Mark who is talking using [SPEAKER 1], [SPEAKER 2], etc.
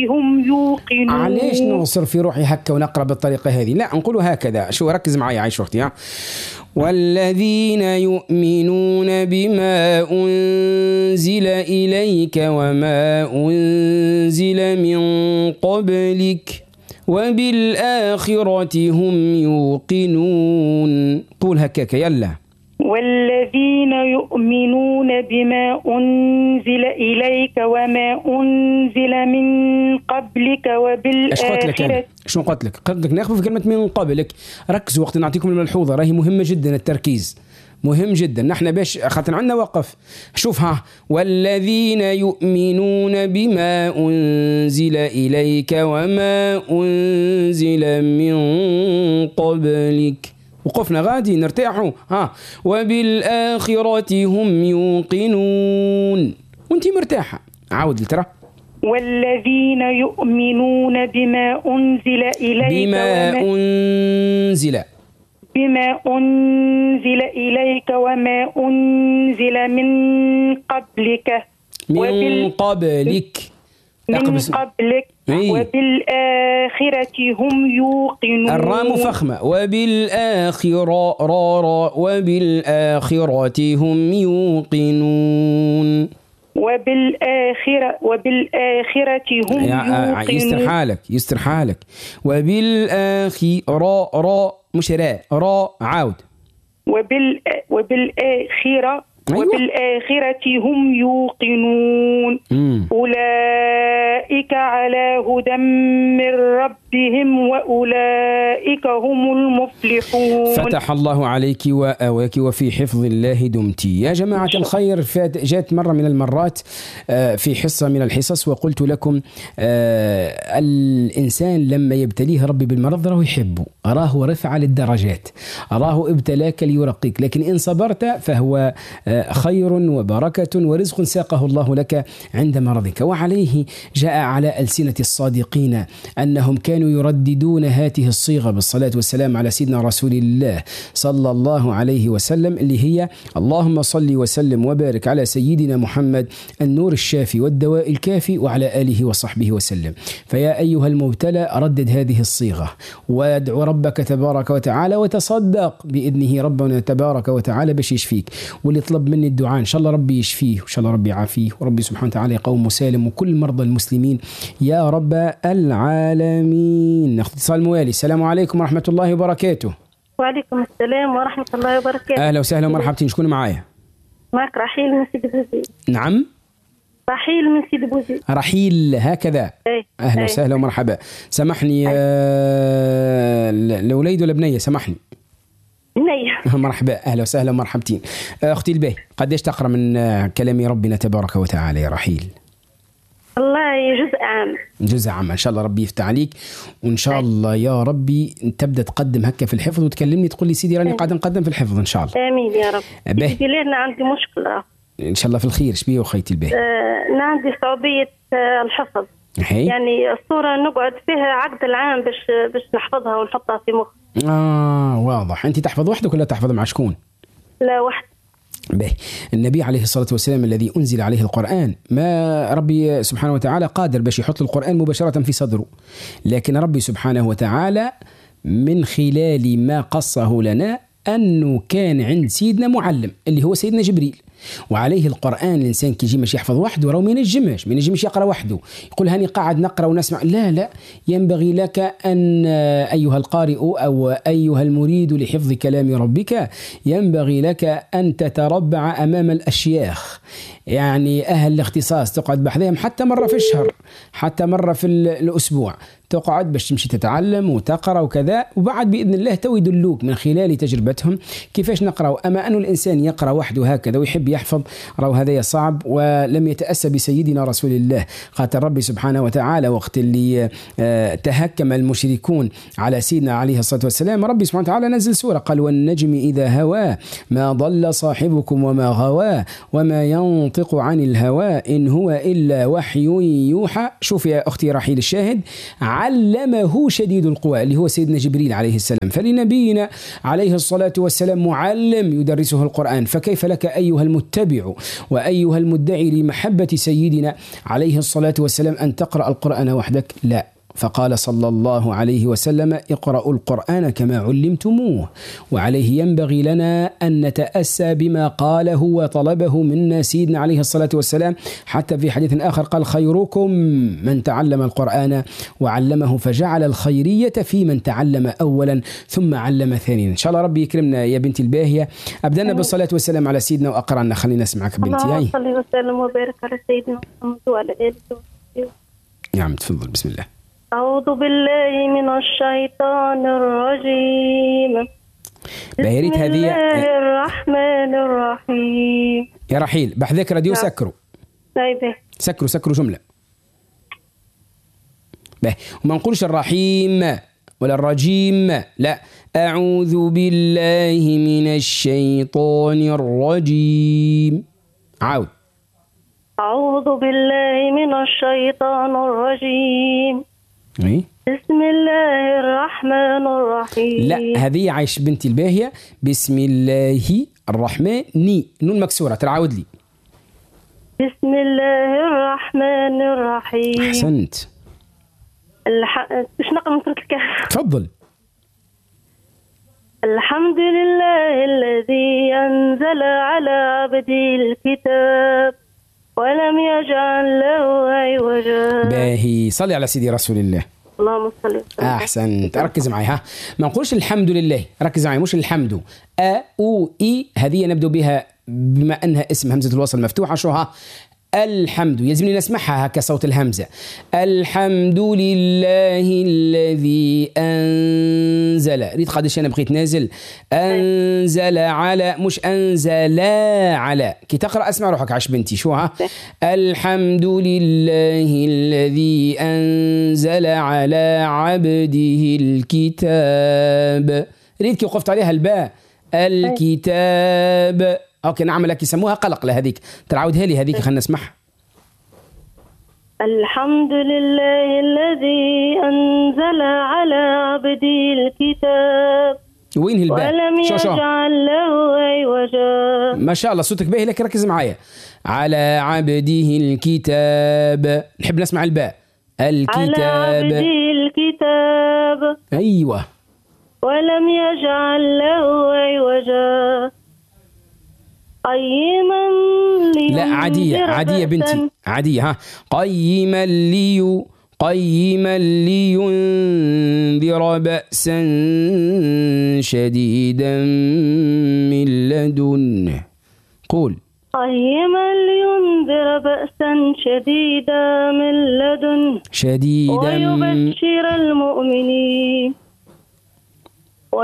[SPEAKER 1] هم يوقنون.
[SPEAKER 2] علاش نوصر في روحي هكا ونقرأ بالطريقة هذه؟ لا، نقولوا هكذا. شو، ركز معي عايش أختي. والذين يؤمنون بما أنزل إليك وما أنزل من قبلك وبالآخرة هم يوقنون. قول هكاك يلا.
[SPEAKER 1] والذين يؤمنون بما أنزل إليك وما أنزل من قبلك وبالآخرة.
[SPEAKER 2] شو قلت لك؟ ناخذ في كلمة من قبلك. ركزوا وقت نعطيكم الملحوظة، راهي مهمة جدا، التركيز مهم جدا. نحن باش خاطر عندنا وقف. شوف والذين يؤمنون بما أنزل إليك وما أنزل من قبلك. وقفنا غادي نرتاحوا. وبالآخرة هم يوقنون. وانت مرتاحة. عاود ترى.
[SPEAKER 1] والذين يؤمنون بما أنزل إليك بما أنزل إليك وما أنزل من قبلك وبالآخرة هم يوقنون.
[SPEAKER 2] الرام فخمة. وبالآخرة وبالآخرة هم يوقنون.
[SPEAKER 1] وبالآخرة هم يوقنون.
[SPEAKER 2] يستر حالك. وبالآخرة مش راء. عاود.
[SPEAKER 1] وبالآخرة وبالآخرة هم يوقنون. أولئك على هدى من ربهم وأولئك هم المفلحون.
[SPEAKER 2] فتح الله عليك وآواك وفي حفظ الله دمتي. يا جماعة الخير، جاءت مرة من المرات في حصة من الحصص وقلت لكم الإنسان لما يبتليه ربي بالمرض راه يحبه، أراه رفع للدرجات، أراه ابتلاك ليرقيك، لكن إن صبرت فهو خير وبركة ورزق ساقه الله لك عند مرضك. وعليه جاء على ألسنة الصادقين أنهم كانوا يرددون هذه الصيغة بالصلاة والسلام على سيدنا رسول الله صلى الله عليه وسلم، اللي هي اللهم صل وسلم وبارك على سيدنا محمد النور الشافي والدواء الكافي وعلى آله وصحبه وسلم. فيا أيها المبتلى ردد هذه الصيغة وادعو ربك تبارك وتعالى وتصدق بإذنه ربنا تبارك وتعالى باش يشفيك. واللي طلب مني الدعاء إن شاء الله ربي يشفيه وإن شاء الله ربي يعافيه وربي سبحانه وتعالى يقوم مسالم وكل مرضى المسلمين يا رب العالمين. ناخذ اتصال موالي. السلام عليكم ورحمة الله وبركاته.
[SPEAKER 3] وعليكم السلام ورحمة الله وبركاته.
[SPEAKER 2] أهلا وسهلا ومرحبتين. شكون معايا؟
[SPEAKER 3] معك رحيل من سيدي بوزيد.
[SPEAKER 2] نعم،
[SPEAKER 3] رحيل من سيدي بوزيد.
[SPEAKER 2] رحيل هكذا. أهلا وسهلا ومرحبا. سامحني الأوليد ولا بنية؟ سامحني.
[SPEAKER 3] بنية.
[SPEAKER 2] مرحبا. أهلا وسهلا ومرحبتين. أختي الباهي، قديش تقرأ من كلام ربنا تبارك وتعالى يا رحيل؟
[SPEAKER 3] والله جزء عام. إن شاء الله ربي يفتح عليك
[SPEAKER 2] وإن شاء الله يا ربي تبدأ تقدم هكا في الحفظ وتكلمني تقول لي سيدي راني قاعد نقدم في الحفظ إن شاء الله.
[SPEAKER 3] آمين يا رب. أنا عندي مشكلة
[SPEAKER 2] إن شاء الله في الخير. شبيه وخيتي الباهي؟
[SPEAKER 3] أنا عندي صعوبية الحفظ. يعني الصورة نقعد فيها عقد العام باش نحفظها ونحطها في مخ.
[SPEAKER 2] واضح. أنت تحفظ وحدك ولا تحفظ مع شكون؟
[SPEAKER 3] لا، وحدي.
[SPEAKER 2] به النبي عليه الصلاة والسلام الذي أنزل عليه القرآن، ما ربي سبحانه وتعالى قادر باش يحط القرآن مباشرة في صدره، لكن ربي سبحانه وتعالى من خلال ما قصه لنا أنه كان عند سيدنا معلم اللي هو سيدنا جبريل، وعليه القرآن الإنسان كي يجي مش يحفظ وحده راه ما ينجمش يقرأ وحده يقول هاني قاعد نقرأ ونسمع. لا، ينبغي لك أن أيها القارئ أو أيها المريد لحفظ كلام ربك ينبغي لك أن تتربع أمام الأشياخ، يعني أهل الاختصاص، تقعد بحذهم حتى مرة في الشهر، حتى مرة في الأسبوع تقعد باش تمشي تتعلم وتقرأ وكذا، وبعد بإذن الله تو يدلوك من خلال تجربتهم كيفاش نقرأ. أما أن الإنسان يقرأ وحده هكذا ويحب يحفظ راهو هذا صعب، ولم يتأسى بسيدنا رسول الله. خاطر ربي سبحانه وتعالى وقت اللي تهكم المشركون على سيدنا عليه الصلاة والسلام، ربي سبحانه وتعالى نزل سورة قال والنجم إذا هوى ما ضل صاحبكم وما غوى وما ينطق عن الهوى إن هو إلا وحي يوحى. شوف يا أختي رحيل الشاهد، علمه شديد القوى اللي هو سيدنا جبريل عليه السلام. فلنبينا عليه الصلاة والسلام معلم يدرسه القرآن، فكيف لك أيها المسلم اتبعوا. وأيها المدعي لمحبة سيدنا عليه الصلاة والسلام أن تقرأ القرآن وحدك، لا، فقال صلى الله عليه وسلم اقرأوا القرآن كما علمتموه. وعليه ينبغي لنا أن نتأسى بما قاله وطلبه منا سيدنا عليه الصلاة والسلام، حتى في حديث آخر قال خيركم من تعلم القرآن وعلمه، فجعل الخيرية في من تعلم أولا ثم علم ثانيا. إن شاء الله ربي يكرمنا يا بنتي الباهية. أبدأنا بالصلاة والسلام على سيدنا وأقرأنا. خلينا نسمعك بنتي.
[SPEAKER 3] اللهم صل وسلم وبارك على سيدنا محمد وعلى آله وصحبه.
[SPEAKER 2] نعم تفضل. بسم الله.
[SPEAKER 3] أعوذ بالله من الشيطان الرجيم.
[SPEAKER 2] بسم
[SPEAKER 3] الله الرحمن الرحيم.
[SPEAKER 2] يا رحيل بحذاك راديو سكروا.
[SPEAKER 3] طيب
[SPEAKER 2] سكروا جملة. وما نقولش الرحيم ولا الرجيم، لا، أعوذ بالله من الشيطان الرجيم. عاود.
[SPEAKER 3] أعوذ بالله من الشيطان الرجيم. بسم الله الرحمن الرحيم.
[SPEAKER 2] لا، هذه عايش بنتي الباهية. بسم الله الرحمن نون مكسورة. تعاود لي.
[SPEAKER 3] بسم الله الرحمن الرحيم.
[SPEAKER 2] أحسنت.
[SPEAKER 3] باش نقرأ من سورة الكهف.
[SPEAKER 2] تفضل.
[SPEAKER 3] الحمد لله الذي أنزل على عبده الكتاب ولم يجعل له عوجا. باهي. صلي على سيدي رسول الله. اللهم صل وسلم. احسنت. ركز معي. ما نقولش الحمد لله، ركز معي، مش الحمد. او اي هذه نبدو بها بما انها اسم همزه الوصل مفتوحه. شو الحمد يلزمني نسمعها هكا صوت الهمزة. الحمد لله الذي أنزل. ريت قادش أنا بقيت نازل. أنزل على، مش أنزل على. كي تقرأ اسمع روحك عش بنتي. شو الحمد لله الذي أنزل على عبده الكتاب. ريت كي وقفت عليها الباء الكتاب. اوكي نعم، لك يسموها قلق لهذيك. تعاودها لي هذيك خلينا نسمعها. الحمد لله الذي انزل على عبده الكتاب. وين الباء؟ ولم يجعل له عوجا. ما شاء الله صوتك باهي، لك ركز معايا. على عبده الكتاب. نحب نسمع الباء. الكتاب. على عبده الكتاب. ايوه. ولم يجعل له عوجا. قيما لينذر. لا، عادية بنتي، عادية. قيما لينذر بأسا شديدا من لدنه. قول. قيما لينذر بأسا شديدا من لدنه. ويبشر المؤمنين.